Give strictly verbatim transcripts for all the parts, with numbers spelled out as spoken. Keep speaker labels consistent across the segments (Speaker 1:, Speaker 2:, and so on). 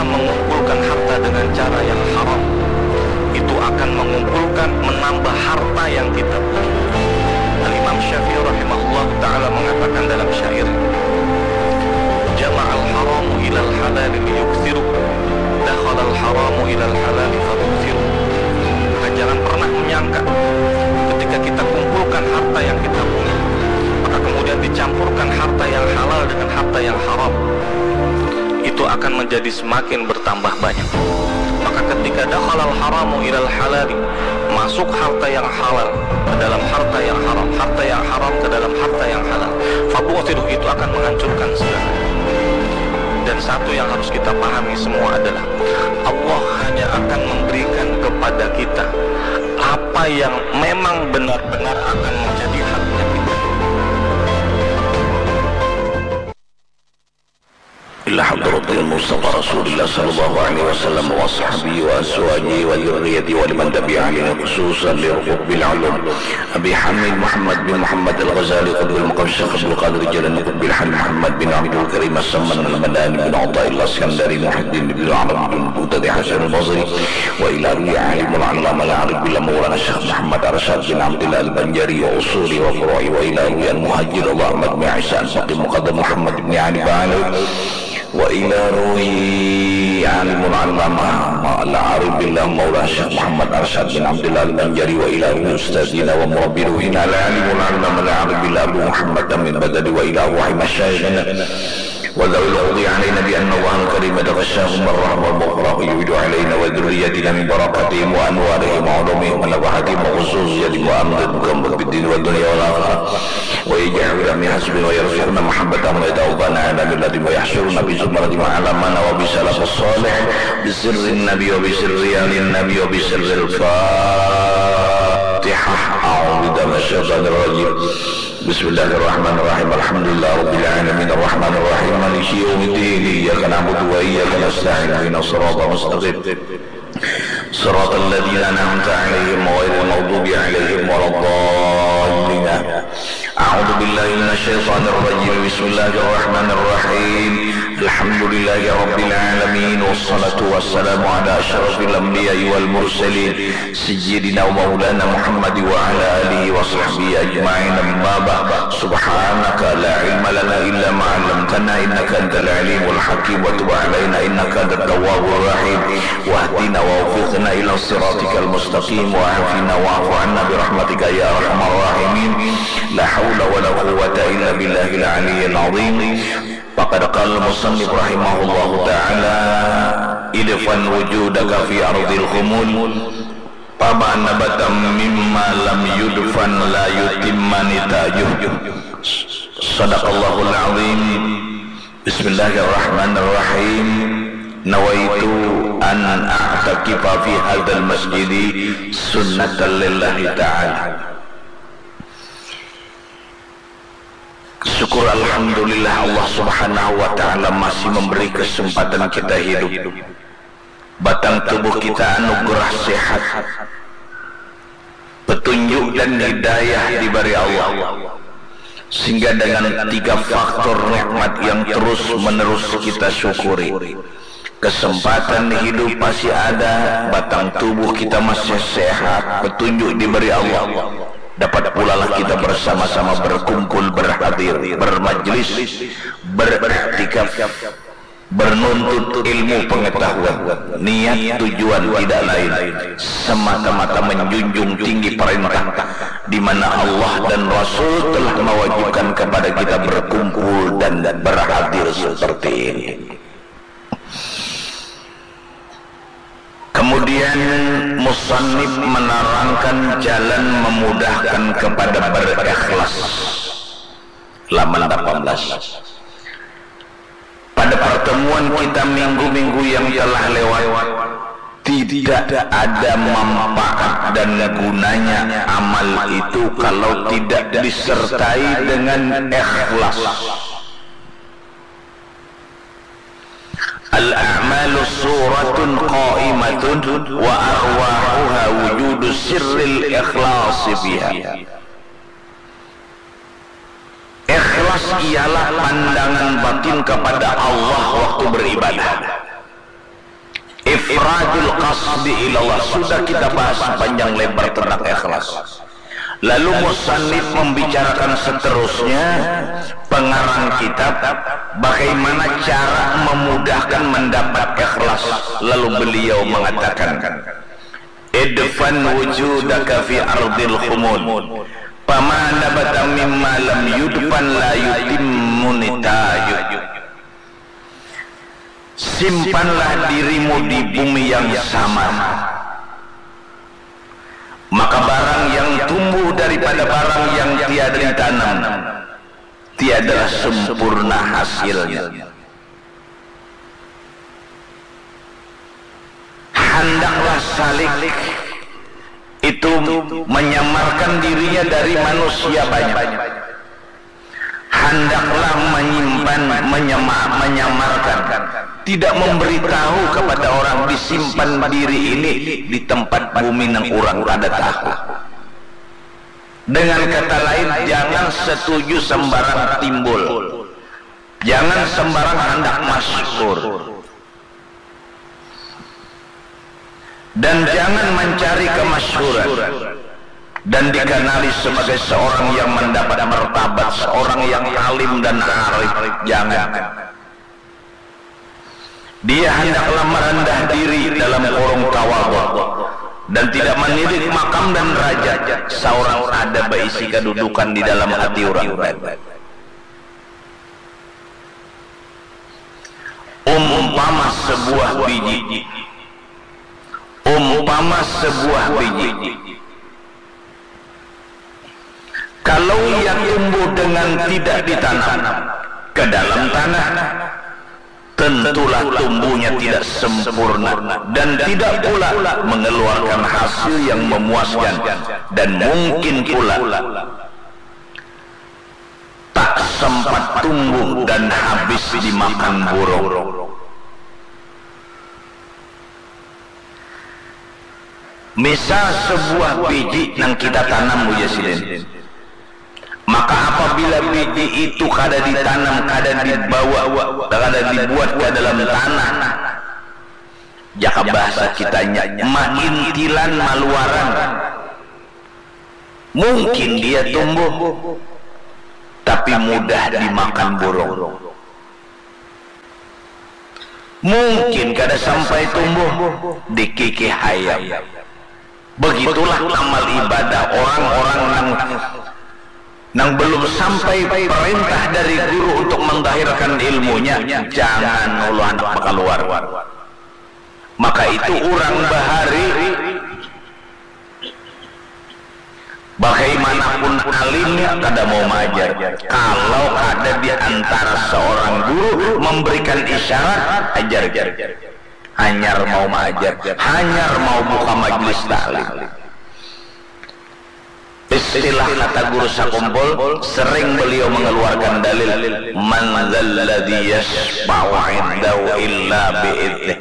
Speaker 1: dalam mengumpulkan harta dengan cara yang haram, itu akan mengumpulkan, menambah harta yang kita punya. Al-Imam Syafi'i rahimahullah ta'ala mengatakan dalam syair, jama'al haramu ilal halal liyuksiru, dakhalal haramu ilal halal fatuksiru. Maka jangan pernah menyangka ketika kita kumpulkan harta yang kita punya, maka kemudian dicampurkan harta yang halal dengan harta yang haram, itu akan menjadi semakin bertambah banyak. Maka ketika dakhalal haramu ilal halali, masuk harta yang halal ke dalam harta yang haram, harta yang haram ke dalam harta yang halal, fatuksiru, itu akan menghancurkan segala. Dan satu yang harus kita pahami semua adalah Allah hanya akan memberikan kepada kita apa yang memang benar-benar akan menjadi haknya kita.
Speaker 2: إلى حضرة المصطفى رسول الله صلى الله عليه وسلم وأصحابه وأزواجه وذريته ولمن تبعهم خصوصا لركوب العلوم أبي حميد محمد بن محمد الغزالي قطب المقام الشيخ عبد القادر الجيلاني قطب الحليم محمد بن عبد الكريم السمن المداني بن عطاء الله الاسكندري محي الدين بن العرب بن بوتدي حسن البصري وإلى روي عالم العلامة العارف بالله مولانا الشيخ محمد أرشاد بن عبد الله البنجري وأصولي وفروعي وإلى روي المهاجر الله أحمد بن عيسى الفقيه مقدم محمد بن علي بعلي وإلى روي عالم العلامة العارف بالله مولانا الشيخ محمد أرشاد بن عبد الله البنجري وإلى روي أستاذنا ومربي روحنا العالم العلامة العارف بالله أبو محمد من بدل وإلى روح مشايخنا وذوي العضي علينا بأن الله الكريم تغشاهم الرحمة والمغفرة يعيد علينا وذريتنا من بركاتهم وأنوارهم وعلومهم ونفحاتهم وخصوصيتهم وأمدادهم بالدين والدنيا والآخرة ويجعلنا من حسبنا ويرزقنا محبتهم ويتوفانا على ملتهم ويحشرنا بزمرة وعلمنا وبسلف الصالح بسر النبي وبسر آل النبي وبسر الفاتحة. أعوذ بالله من الشيطان الرجيم. بسم الله الرحمن الرحيم. الحمد لله رب العالمين الرحمن الرحيم مالك يوم الدين إياك نعبد وإياك نستعين اهدنا الصراط المستقيم صراط الذين أنعمت عليهم غير المغضوب عليهم ولا الضالين. أعوذ بالله من الشيطان الرجيم. بسم الله الرحمن الرحيم. الحمد لله رب العالمين والصلاة والسلام على أشرف الأنبياء والمرسلين سيدنا ومولانا محمد وعلى آله وصحبه أجمعين. أما بعد سبحانك لا علم لنا إلا ما علمتنا إنك أنت العليم الحكيم وتب علينا إنك أنت التواب الرحيم واهدنا ووفقنا إلى صراطك المستقيم وعافنا واعف عنا برحمتك يا أرحم الراحمين. لا حول ولا قوة إلا بالله العلي العظيم. فقد قال المصنف رحمه الله تعالى إدفن وجودك في أرض الخمول طبعا نبتا مما لم يدفن لا يتم نتاجه. صدق الله العظيم. بسم الله الرحمن الرحيم. نويت أن أعتكف في هذا المسجد سنة لله تعالى. Syukur alhamdulillah Allah subhanahu wa ta'ala masih memberi kesempatan kita hidup, batang tubuh kita anugerah sehat, petunjuk dan hidayah diberi Allah, sehingga dengan tiga faktor nikmat yang terus menerus kita syukuri, kesempatan hidup masih ada, batang tubuh kita masih sehat, petunjuk diberi Allah, dapat pula lah kita bersama-sama berkumpul, berhadir, bermajlis, beriktikaf, bernuntut ilmu pengetahuan. Niat tujuan tidak lain semata-mata menjunjung tinggi perintah di mana Allah dan Rasul telah mewajibkan kepada kita berkumpul dan berhadir seperti ini. Kemudian musannif menerangkan jalan memudahkan kepada berikhlas. Halaman delapan belas. Pada pertemuan kita minggu-minggu yang telah lewat, tidak ada manfaat dan gunanya amal itu kalau tidak disertai dengan ikhlas. Al-a'malu suratun qa'imatun wa arwahuha wujudu sirril ikhlasi biha. Ikhlas ialah pandangan batin kepada Allah waktu beribadah. ifradul qasdi ilallah. Sudah kita bahas panjang lebar tentang ikhlas. Lalu musannif membicarakan seterusnya, pengarang kitab, bagaimana cara memudahkan mendapat ikhlas. Lalu beliau mengatakan, idfan wujudaka fi ardil khumul, fama nabata mimma lam yudfan la yutimmu nitayu. Simpanlah dirimu di bumi yang samar, maka barang yang tumbuh daripada barang yang tiada ditanam tiada sempurna hasilnya. Hendaklah salik itu menyamarkan dirinya dari manusia banyak. Hendaklah menyimpan, menyamar, menyamarkan, tidak memberitahu kepada orang disimpan diri ini di tempat bumi yang orang kada tahu. Dengan kata lain, jangan setuju sembarang timbul, jangan sembarang hendak masyhur, dan jangan mencari kemasyhuran dan dikenali sebagai seorang yang mendapat martabat, seorang yang alim dan arif. Jangan. Dia hendaklah merendah diri dalam kurung tawadhu dan tidak menilik makam dan raja. Seorang ada berisi kedudukan di dalam hati orang lain. Umpama sebuah biji, umpama sebuah biji, kalau ia tumbuh dengan tidak ditanam ke dalam tanah, tentulah tumbuhnya tidak sempurna dan tidak pula mengeluarkan hasil yang memuaskan, dan mungkin pula tak sempat tumbuh dan habis dimakan burung. Misal sebuah biji yang kita tanam, Bu Yasin, maka apabila biji itu kada ditanam, kada dibawa, kada dibuat ke dalam tanah, jaka bahasa kitanya maintilan maluaran, mungkin dia tumbuh tapi mudah dimakan burung, mungkin kada sampai tumbuh dikiki hayam. Begitulah amal ibadah orang-orang yang yang belum sampai perintah dari guru untuk mendahirkan ilmunya, jangan Allah anak keluar. Maka itu orang bahari, bagaimanapun alimnya kada mau mengajar. Kalau ada di antara seorang guru memberikan isyarat, ajar, hanyar mau mengajar, hanyar mau buka majelis taklim. Istilah kata guru sakumpul, sering beliau mengeluarkan dalil, man dzalladzi yashfa'u 'indahu illa bi'idnih.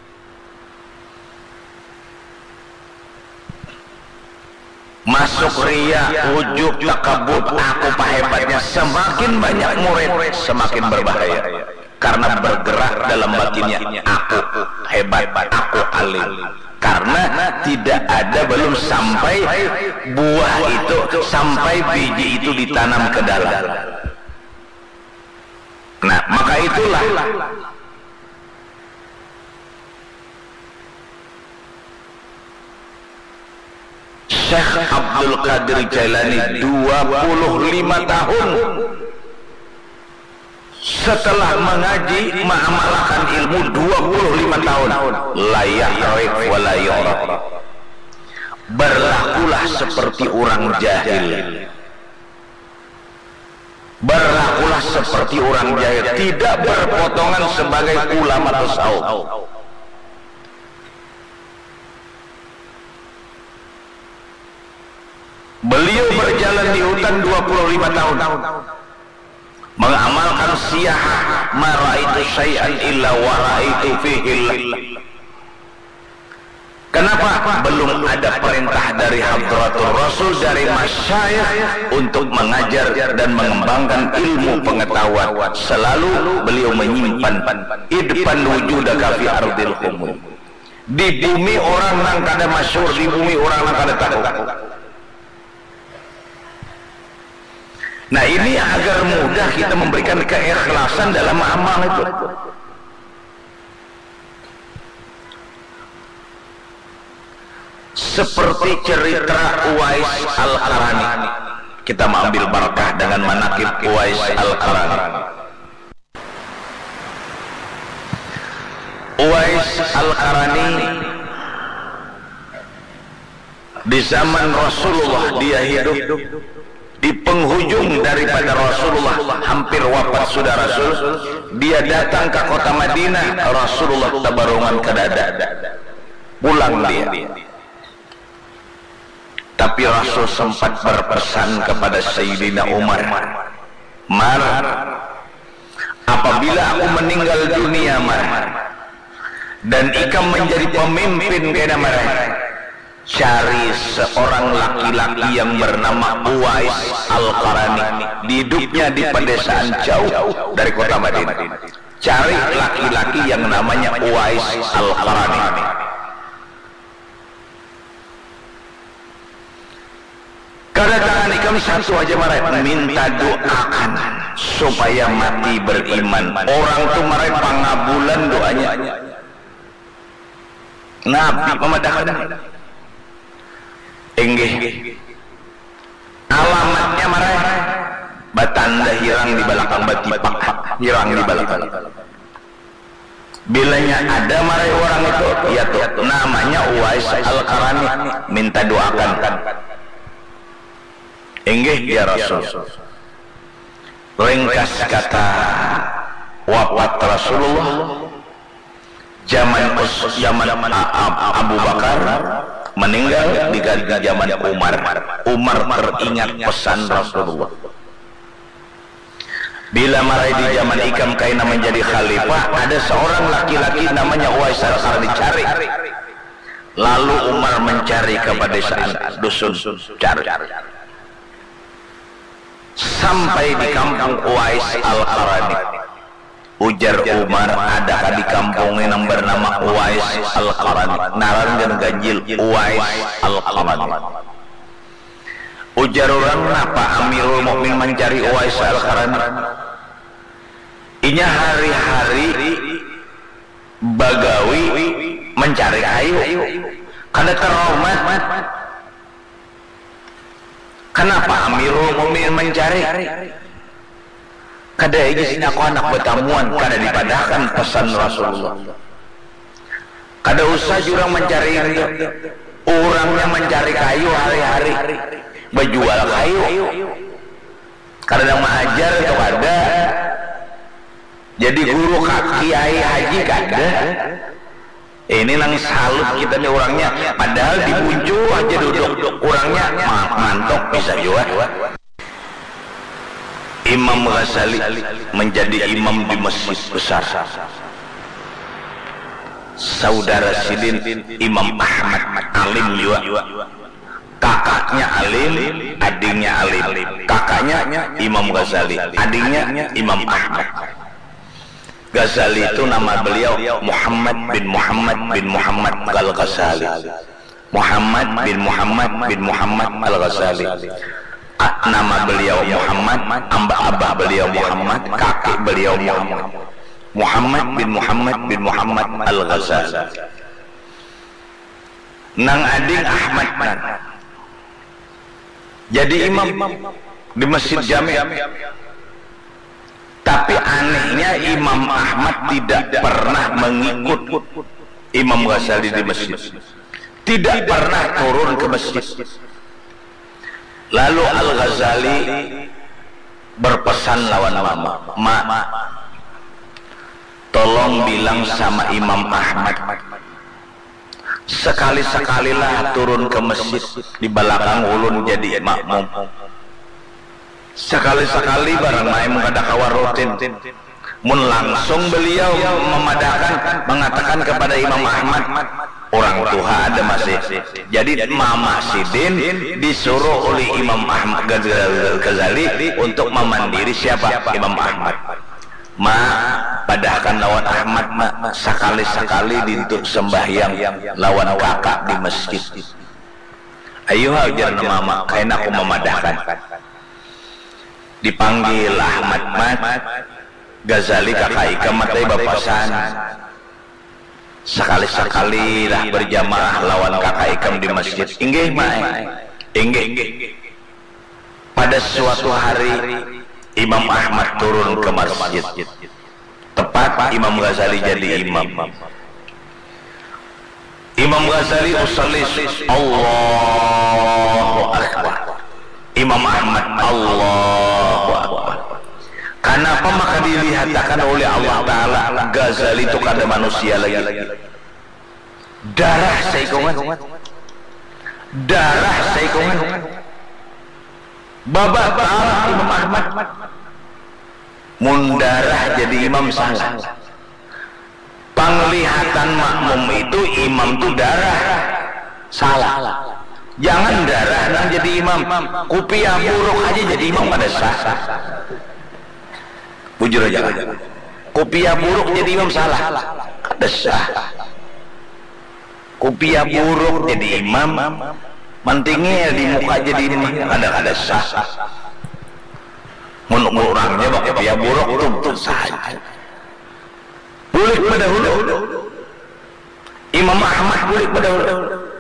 Speaker 2: Masuk riya, ujub, takabut, aku pahebatnya. Semakin banyak murid, semakin berbahaya, karena bergerak dalam batinnya, aku hebat, aku alim. Karena tidak ada, belum sampai buah itu, sampai biji itu ditanam ke dalam. Nah, maka itulah Syekh Abdul Qadir Jailani dua puluh lima tahun setelah mengaji mengamalkan ilmu, dua puluh lima tahun, la ya'rif wa la yu'raf, berlakulah seperti orang jahil, berlakulah seperti orang jahil, tidak berpotongan sebagai ulama tasawuf. Beliau berjalan di hutan dua puluh lima tahun, mengamalkan siyah, ma ra'aitu syai'an illa wa ra'aitu fihi. Kenapa? Belum ada perintah dari Hadratul Rasul, dari masyayikh untuk mengajar dan mengembangkan ilmu pengetahuan. Selalu beliau menyimpan idfan wujudaka fi ardil khumul, Di bumi orang nang kada masyhur, di bumi orang nang kada tahu. Nah ini agar mudah kita memberikan keikhlasan dalam amal itu. Seperti cerita Uwais Al-Qarani, kita mengambil barakah dengan manaqib Uwais Al-Qarani. Uwais Al-Qarani di zaman Rasulullah dia hidup di penghujung daripada Rasulullah hampir wafat sudah Rasul. Dia datang ke kota Madinah, Rasulullah tabarungan kedada, pulang dia. Tapi Rasul sempat berpesan kepada Sayyidina Umar, Mar, apabila aku meninggal dunia Mar, dan ikam menjadi pemimpin kena marah, cari seorang laki-laki yang bernama Uwais Al-Qarani, hidupnya di pedesaan jauh dari kota Madinah. Cari laki-laki yang namanya Uwais Al-Qarani. Kedatangan ikam satu aja marah, minta doakan supaya mati beriman. Orang tuh marah pangabulan doanya. Nabi memadahkan enggih alamatnya marah batanda hirang di belakang batipak, hirang di belakang. Bilanya ada marah orang itu, ya tuh namanya Uwais Al-Qarani, minta doakan. Enggih ya Rasul. Ringkas kata wafat Rasulullah zaman zaman Abu Bakar, meninggal di zaman Umar. Umar teringat pesan Rasulullah. Bila marai di zaman ikam kaina menjadi khalifah, ada seorang laki-laki namanya Uwais Al-Qarani dicari. Lalu Umar mencari ke pedesaan dusun, cari. Sampai di kampung Uwais Al-Qarani. Ujar Umar, adakah di kampung yang bernama Uwais Al-Qarani? Naran dan ganjil Uwais Al-Qarani. Ujar orang, kenapa Amirul Mukminin mencari Uwais Al-Qarani? Inya hari-hari bagawi mencari kayu, karena terhormat. Kenapa Amirul Mukminin mencari? Kada izin aku anak bertamuan, kada dipadahkan pesan Rasulullah. Kada usah jurang mencari itu. Orangnya mencari kayu hari-hari, berjual kayu. Kada mengajar itu kada. Jadi guru kiai haji kada. Ini nang salut kita nih orangnya, padahal dibuncu aja duduk orangnya mantok bisa juga. Imam Ghazali menjadi imam di masjid besar. Saudara Sidin Imam Ahmad alim juga. Kakaknya alim, adiknya alim. Kakaknya Imam Ghazali, adiknya Imam Ahmad. Ghazali itu nama beliau Muhammad bin Muhammad bin Muhammad Al-Ghazali. Muhammad bin Muhammad bin Muhammad Al-Ghazali. Nama beliau Muhammad, amba abah beliau Muhammad, kakek beliau Muhammad. Muhammad bin Muhammad bin Muhammad Al-Ghazali. Nang ading Ahmad nan. Jadi imam di Masjid Jami'. Tapi anehnya Imam Ahmad tidak pernah mengikut Imam Ghazali di masjid. Tidak pernah turun ke masjid. Lalu Al-Ghazali berpesan lawan mama, "Ma, tolong bilang sama Imam Ahmad, sekali-sekalilah turun ke masjid di belakang ulun jadi makmum. Sekali-sekali barang main kada kawar rutin." Mun langsung beliau memadahkan, mengatakan kepada Imam Ahmad, orang tua ada masih. Jadi Mama Sidin disuruh oleh Imam Ahmad Ghazali untuk memandiri siapa? Imam Ahmad. Ma, pada memadahkan lawan Ahmad mah sakali-sakali dintuk sembahyang lawan kakak di masjid. Ayo ajar mama kain aku memadahkan. Dipanggil Ahmad mat Ghazali kakak Ika matai bapasan. Sekali-sekali lah berjamaah lawan kakak Ikam di masjid. Inggih mae, inggih. Pada suatu hari Imam Ahmad turun ke masjid. Tepat Imam Ghazali jadi imam. Imam Ghazali usalli Allahu Akbar. Imam Ahmad Allahu Akbar. Kenapa maka dilihatkan oleh Allah Ta'ala Ghazali itu kada manusia lagi. Darah seikongan, darah seikongan. Baba Ta'ala Imam Ahmad mundarah jadi imam salah. Penglihatan makmum itu imam itu darah salah. Jangan darah nang jadi imam, kupiah buruk aja jadi imam kada sah. Bujur aja, kopiah buruk jadi imam salah, kada sah. Kopiah buruk jadi imam, mantingnya di muka jadi imam, kada kada sah. Menurut orangnya bak kopiah buruk tuntut saja. Boleh pada hulu, Imam Ahmad boleh pada hulu.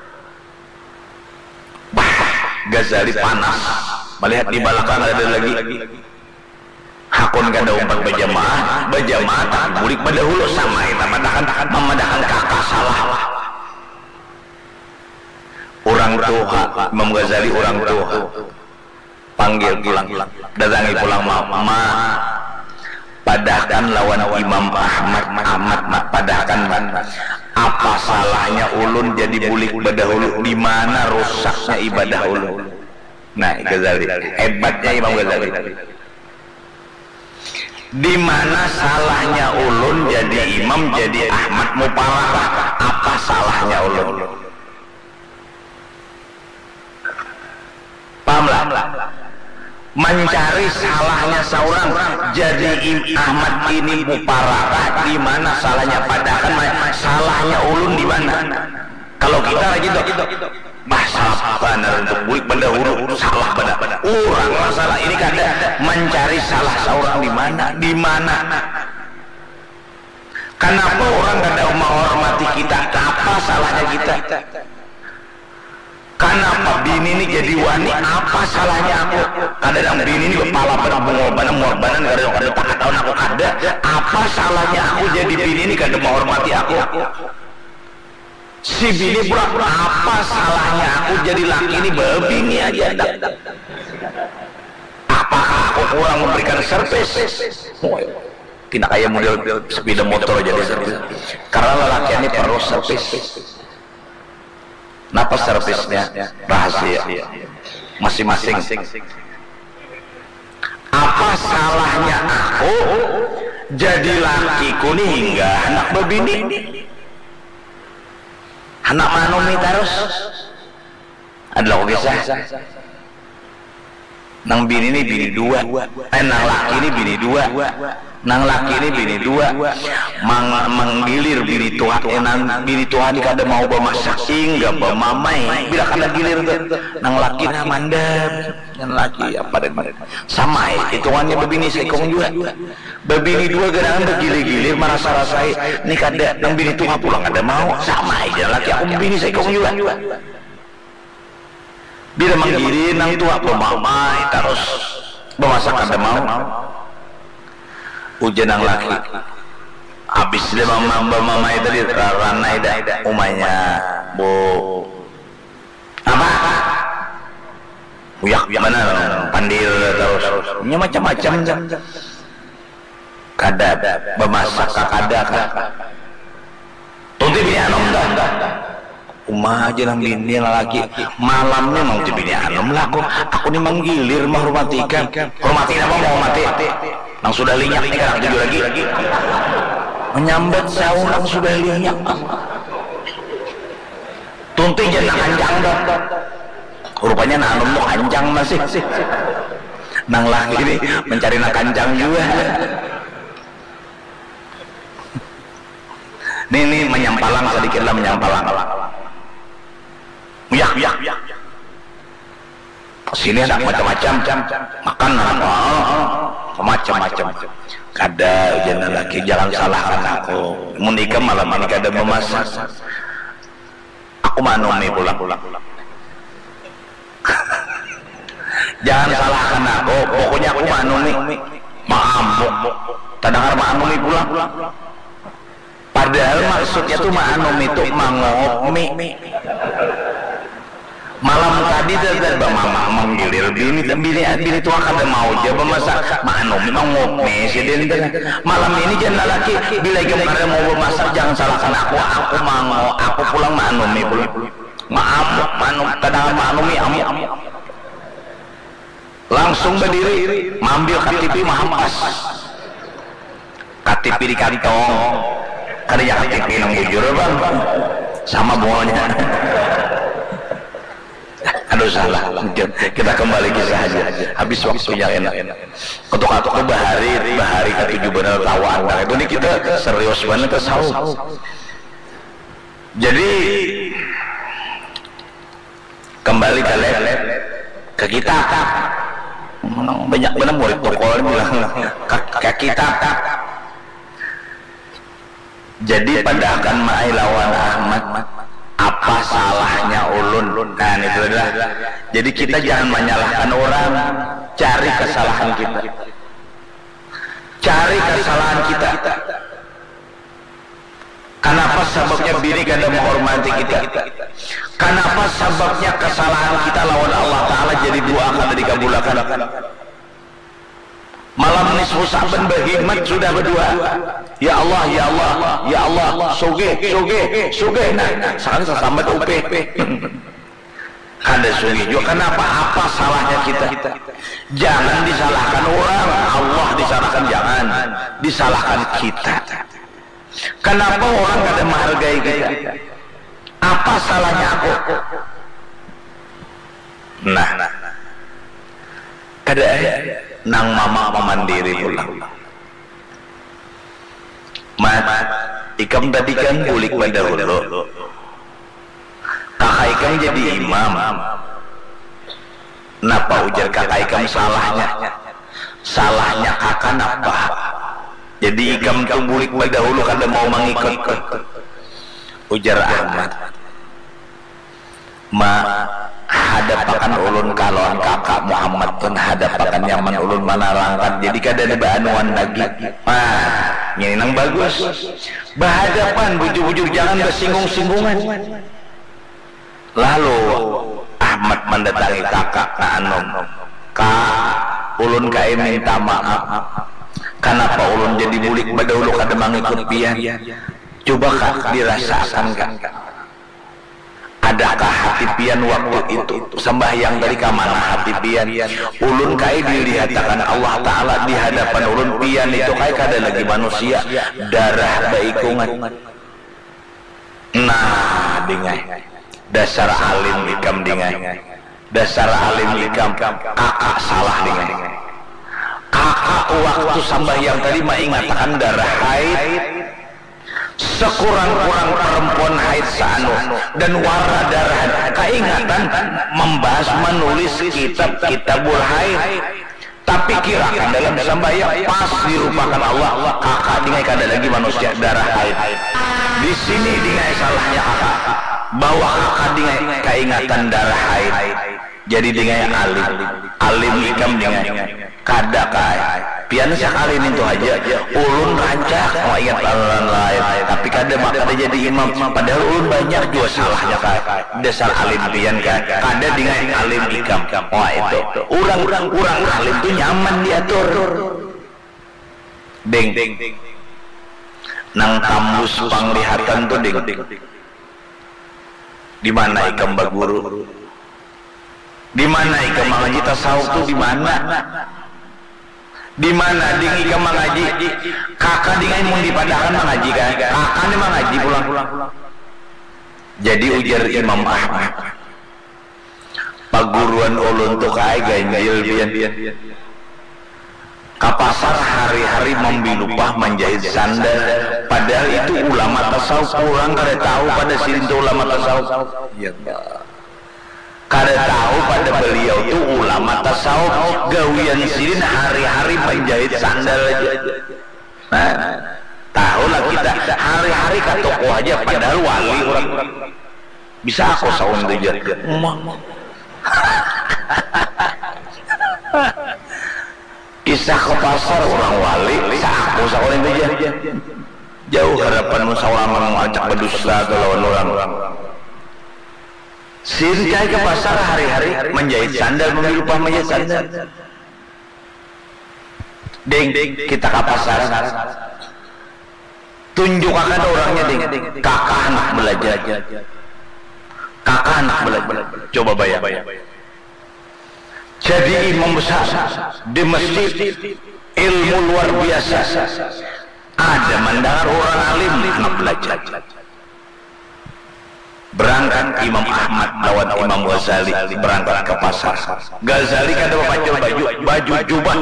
Speaker 2: Bah, Ghazali panas, melihat di belakang ada lagi. Hakun kada umpat berjamaah, berjamaah tak bulik pada hulu sama itu memadahkan memadahkan kakak salah. Orang tua Imam Ghazali orang tua panggil pulang, datangi pulang mama, padahkan lawan Imam Ahmad Ahmad padahkan apa salahnya ulun jadi bulik pada hulu, di mana rusaknya ibadah ulun. Nah Ghazali hebatnya Imam Ghazali. Di mana salahnya ulun jadi imam jadi Ahmad mupalah, apa salahnya ulun? Pahamlah? Mencari salahnya seorang jadi Ahmad ini mupalah, di mana salahnya? Padahal salahnya ulun di mana? Kalau kita lagi dok, bah salah benar untuk bulik benda huruf salah benar. Orang masalah ini kada mencari salah seorang di mana, di mana. Kenapa orang kada menghormati kita? Apa salahnya kita? Kenapa bini ini jadi wani? Apa salahnya aku? Kadang bini ini kepala benar pengorbanan, pengorbanan kadang kada tak tahu aku kada. Apa salahnya aku jadi bini ini kada menghormati aku? Si bini pula apa salahnya aku jadi laki ini bebini aja. Apakah aku kurang memberikan servis? Tidak kayak model sepeda motor jadi servis. Karena lelaki ini perlu servis. Napa servisnya? Rahasia masing-masing. Apa salahnya aku jadi lakiku nih hingga anak bebini? Anak manumi terus adalah kisah nang bini ini bini dua, eh nang laki ini bini dua, nang laki ini bini dua, mang menggilir bini tua, eh nang bini tua ini kada mau bemasak hingga bemamai, bila kada gilir tuh, nang laki na mandap, nang laki apa dan sama hitungannya bebini sekong juga, bebini dua gerangan bergilir-gilir merasa rasai, ini kada nang bini tua pulang kada mau, sama aja laki aku bebini sekong juga. Bila menggilir nang tua pemamai terus bemasak kada mau. Ujian nang laki habis dia mama mamai tadi ranai dah umanya bu apa uyak mana pandil terus nya macam-macam kada bemasak kada tunti bini anom dah umah aja nang bini laki malamnya mau ti bini anom lah aku aku ni menggilir menghormatikan hormati apa mau mati nang sudah linyak nih kan tujuh lagi menyambat saung nang sudah linyak tunti jangan anjang dah rupanya nang anom mau anjang masih nang laki ini mencari nang kanjang juga Nih nih menyampalang sedikit lah menyampalang. Yak yak yak. Sini ada macam-macam makan apa macam-macam. Kada jangan lagi jangan salahkan aku. Menikah malam ini kada memasak. Aku manumi pulang-pulang. Jangan salahkan aku. Pokoknya aku manumi. Maamuk. Tadangkar manumi pulang. Padahal maksudnya tuh manumi itu mangomi. Malam tadi dari mama menggilir bini bini bini tua kada mau jawab masak mano memang ngopi sih malam ini jangan laki bila gemar mau bermasak jangan salahkan aku aku mau aku pulang mano mi pulang maaf mano kadang mano mi amu langsung berdiri mambil K T P mahampas K T P di kantong kada ya K T P nang bujur bang sama bunganya. Aduh salah, kita kembali kisah aja. Habis waktu yang enak. Ketuk-ketuk bahari, bahari ke tujuh benar tawar. Itu nih kita serius banget ke sahur. Jadi kembali ke lab, ke kita. Banyak benar murid toko bilang ke kita. Jadi pada akan mai lawan Ahmad. Apa salahnya ulun? Nah itu adalah jadi kita jangan menyalahkan orang, cari kesalahan kita, cari kesalahan kita. Kenapa sebabnya bini kada menghormati kita? Kenapa sebabnya kesalahan kita lawan Allah Ta'ala jadi doa kada dikabulkan? Malam nisfu Sa'ban berhikmat sudah berdua. Ya Allah, ya Allah, ya Allah, sugih, sugih, sugih. Nah, sekarang sampai U P. Kada sugih juga. Kenapa? Apa salahnya kita? Jangan disalahkan orang, Allah disalahkan jangan. Disalahkan kita. Kenapa orang kada menghargai kita? Apa salahnya aku? Nah, kada nang mama mandiri pulang. Mat, ikam tadi kan bulik pada hulu. Kakak ikam jadi imam. Napa ujar kakak ikam salahnya? Salahnya kakak napa? Jadi ikam tuh bulik pada hulu kada mau mengikut. Ujar Ahmad. Ma hadapakan ulun kalon kakak Muhammad pun hadapakan nyaman ulun mana langkat jadi kada ada baanuan lagi mah ini nang bagus bahadapan bujur-bujur jangan bersinggung-singgungan. Lalu Ahmad mendatangi kakak na anom kak ulun kae minta maaf kenapa ulun jadi bulik pada ulu kada mengikut pian coba kak dirasakan kak adakah hati pian waktu itu sembahyang dari kamana hati pian ulun kai dilihatkan Allah Ta'ala di hadapan ulun pian itu kai kada lagi manusia darah baikungan. Nah dingai dasar alim ikam dingai dasar alim ikam kakak salah dingai kakak waktu sembahyang tadi mengingatkan darah haid sekurang-kurang perempuan haid sanu dan warna darah keingatan membahas menulis kitab-kitabul haid tapi kirakan dalam sembahyang pas dirupakan Allah kakak dingai kada lagi manusia darah haid. Di sini dingai salahnya kakak bahwa kakak dingai keingatan darah haid jadi dingai alim alim ikam dingai kada kai pian sekali itu aja ulun rancak ayat Allah lain tapi kada kada jadi imam padahal ulun banyak juga salahnya kai dasar alim pian kan kada dengan alim ikam wah itu orang orang alim itu nyaman diatur ding nang tambus penglihatan tuh ding di mana ikam baguru di mana ikam mengaji tasawuf tuh di mana di mana ding ikam mengaji kakak dingai mun dipadakan mengaji kan kakak ni mengaji pulang-pulang jadi ujar Imam Ahmad paguruan ulun tuh kai ganjil pian ke pasar hari-hari membeli upah menjahit sandal, padahal itu ulama tasawuf. Orang kada tahu pada sirin itu ulama tasawuf. Ya Allah. Kada tahu pada beliau itu ulama tasawuf, gawian sirin hari-hari menjahit sandal aja. Nah, tahulah kita hari-hari ke toko aja padahal wali orang. Bisa aku sawung aja. Kisah ke pasar orang wali, bisa aku sawung aja. Jauh harapan musawamah mengajak berdusta atau lawan orang. Sintai ke pasar hari-hari menjahit sandal, membeli upah menjahit sandal. Ding, kita ke pasar. Tunjuk akan orangnya, ding. Kakak anak belajar. Kakak anak belajar. Coba bayar. Jadi imam besar di masjid, ilmu luar biasa. Ada mendengar orang alim, anak belajar. Berangkat Imam Ahmad lawan Imam Ghazali, berangkat ke pasar. Ghazali kan ada baju baju baju jubah.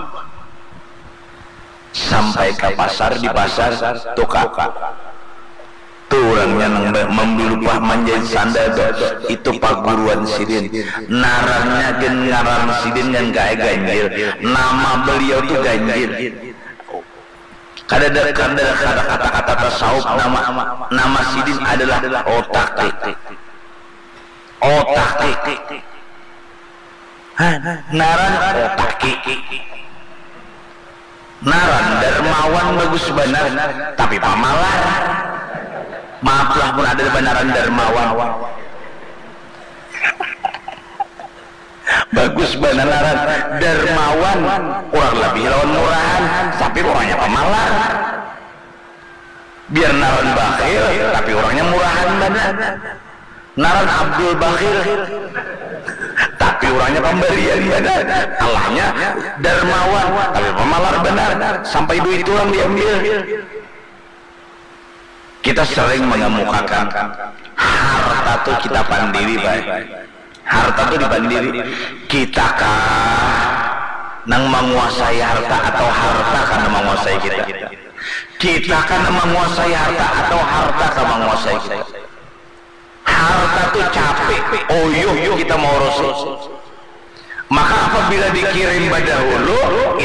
Speaker 2: Sampai ke pasar, di pasar tukar. Tuh orangnya membeli upah menjahit sandal itu paguruan sirin. Narangnya gen ngaran sirin yang gaya ganjil. Nama beliau tuh ganjil. Kada ada kata-kata tasawuf, nama nama sidin adalah otak otak naran otak naran dermawan bagus benar tapi pamalar. Maaflah pun ada benaran dermawan bagus benaran dermawan orang lebih lawan murahan tapi orangnya pemalar. Biar naran bakhil tapi orangnya murahan benar. Naran Abdul Bakhil tapi orangnya pemberian benar. Allahnya dermawan tapi pemalar benar. Sampai duit orang diambil. Kita sering mengemukakan harta itu kita pandiri baik. Harta itu dipandiri. Kita kah nang menguasai harta atau harta karena menguasai kita? Kita kan menguasai harta atau harta kan menguasai kita? Harta itu capek, oyuh kita mau urus. Maka apabila dikirim pada hulu